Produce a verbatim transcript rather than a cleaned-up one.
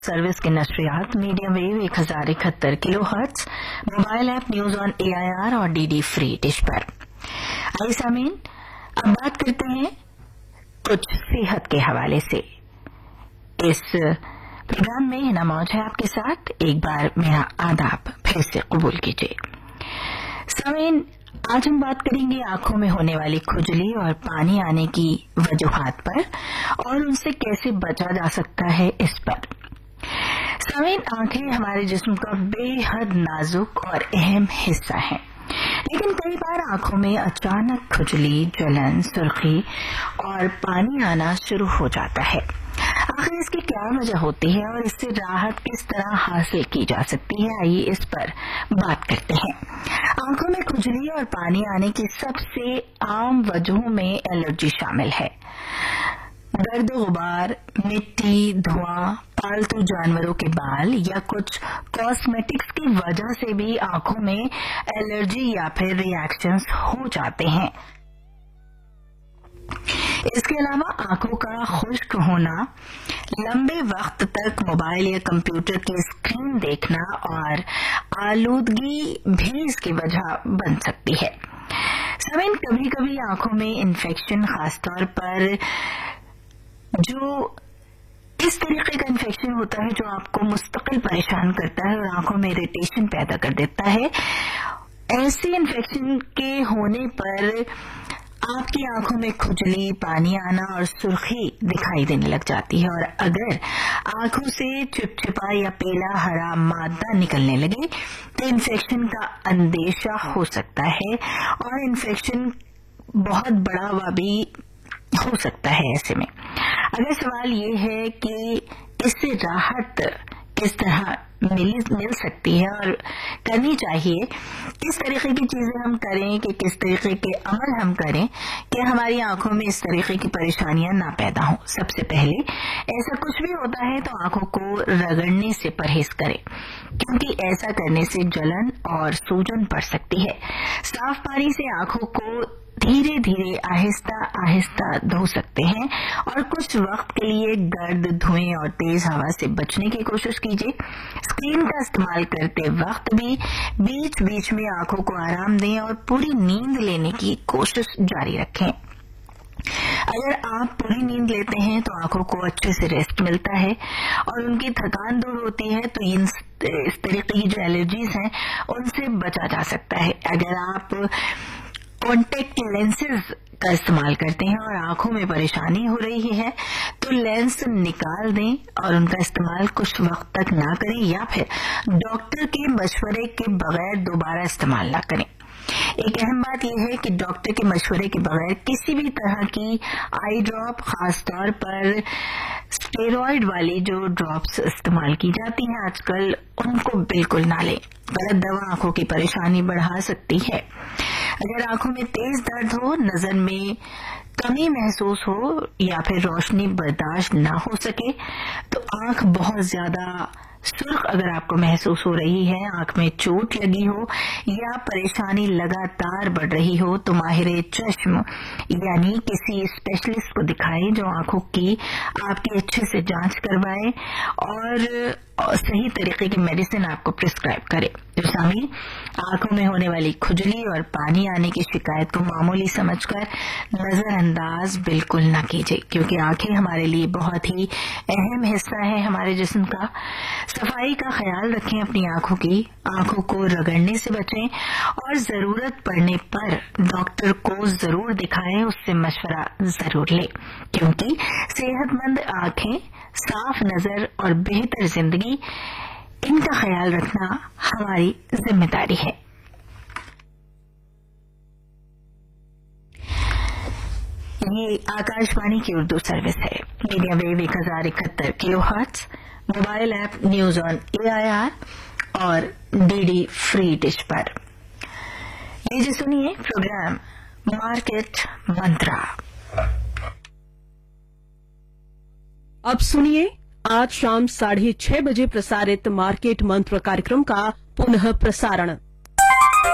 Service के नशरियात medium wave एक हजार इकहत्तर kilo hertz, mobile app news on A I R और डी डी फ्री डिश पर। आइए सामीन, अब बात करते हैं कुछ सेहत के हवाले से। इस प्रोग्राम में हिना मौज है आपके साथ। एक बार मेरा आदाब फिर से कबूल कीजिए। सामीन, आज हम बात करेंगे आंखों में होने वाली खुजली और पानी आने की वजूहात पर और उनसे कैसे बचा जा सकता है इस पर। सामीन, आंखें हमारे जिस्म का बेहद नाजुक और अहम हिस्सा है, लेकिन कई बार आंखों में अचानक खुजली, जलन, सुर्खी और पानी आना शुरू हो जाता है। आखिर इसकी क्या वजह होती है और इससे राहत किस तरह हासिल की जा सकती है, आइए इस पर बात करते हैं। आंखों में खुजली और पानी आने की सबसे आम वजहों में एलर्जी शामिल है। गर्द गुबार, मिट्टी, धुआं, पालतू जानवरों के बाल या कुछ कॉस्मेटिक्स की वजह से भी आंखों में एलर्जी या फिर रिएक्शंस हो जाते हैं। इसके अलावा आंखों का खुश्क होना, लंबे वक्त तक मोबाइल या कंप्यूटर की स्क्रीन देखना और आलूदगी भी इसकी वजह बन सकती है। समीन, कभी कभी आंखों में इन्फेक्शन, खासतौर पर जो इस तरीके का इन्फेक्शन होता है जो आपको मुस्तकिल परेशान करता है और आंखों में इरिटेशन पैदा कर देता है, ऐसे इन्फेक्शन के होने पर आपकी आंखों में खुजली, पानी आना और सुर्खी दिखाई देने लग जाती है। और अगर आंखों से चिपचिपा या पीला हरा मादा निकलने लगे तो इन्फेक्शन का अंदेशा हो सकता है और इन्फेक्शन बहुत बड़ा हुआ भी हो सकता है। ऐसे में अगर सवाल ये है कि इससे राहत किस तरह मिल, मिल सकती है और करनी चाहिए, किस तरीके की चीजें हम करें कि किस तरीके के अमल हम करें कि हमारी आंखों में इस तरीके की परेशानियां ना पैदा हों। सबसे पहले, ऐसा कुछ भी होता है तो आंखों को रगड़ने से परहेज करें, क्योंकि ऐसा करने से जलन और सूजन पड़ सकती है। साफ पानी से आंखों को धीरे धीरे आहिस्ता आहिस्ता धो सकते हैं और कुछ वक्त के लिए गर्द, धुएं और तेज हवा से बचने की कोशिश कीजिए। स्क्रीन का इस्तेमाल करते वक्त भी बीच बीच में आंखों को आराम दें और पूरी नींद लेने की कोशिश जारी रखें। अगर आप पूरी नींद लेते हैं तो आंखों को अच्छे से रेस्ट मिलता है और उनकी थकान दूर होती है, तो इन इस तरीके की जो एलर्जीज हैं उनसे बचा जा सकता है। अगर आप कॉन्टेक्ट लेंसेज का इस्तेमाल करते हैं और आंखों में परेशानी हो रही है तो लेंस निकाल दें और उनका इस्तेमाल कुछ वक्त तक ना करें या फिर डॉक्टर के मशवरे के बगैर दोबारा इस्तेमाल ना करें। एक अहम बात यह है कि डॉक्टर के मशवरे के बगैर किसी भी तरह की आई ड्रॉप, खासतौर पर स्टेरॉइड वाली जो ड्रॉप्स इस्तेमाल की जाती हैं आजकल, उनको बिल्कुल ना लें। गलत दवा आंखों की परेशानी बढ़ा सकती है। अगर आंखों में तेज दर्द हो, नजर में कमी महसूस हो या फिर रोशनी बर्दाश्त ना हो सके, तो आंख बहुत ज्यादा सुर्ख अगर आपको महसूस हो रही है, आंख में चोट लगी हो या परेशानी लगातार बढ़ रही हो, तो माहिर चश्म यानी किसी स्पेशलिस्ट को दिखाएं जो आंखों की आपकी अच्छे से जांच करवाए और सही तरीके की मेडिसिन आपको प्रिस्क्राइब करे। तो सामीन, आंखों में होने वाली खुजली और पानी आने की शिकायत को मामूली समझकर नजरअंदाज बिल्कुल न कीजिए, क्योंकि आंखें हमारे लिए बहुत ही अहम हिस्सा है हमारे जिस्म का। सफाई का ख्याल रखें अपनी आंखों की, आंखों को रगड़ने से बचें और जरूरत पड़ने पर डॉक्टर को जरूर दिखाएं, उससे मशवरा जरूर लें, क्योंकि सेहतमंद आंखें, साफ नजर और बेहतर जिंदगी, इनका ख्याल रखना हमारी जिम्मेदारी है। ये आकाशवाणी की उर्दू सर्विस है। मीडियम वेव एक हजार इकहत्तर kilo hertz, mobile app news on A I R और डी डी फ्री डिश पर। लीजिए सुनिए प्रोग्राम मार्केट मंत्रा। अब सुनिए आज शाम साढ़े छह बजे प्रसारित मार्केट मंत्र कार्यक्रम का पुनः प्रसारण।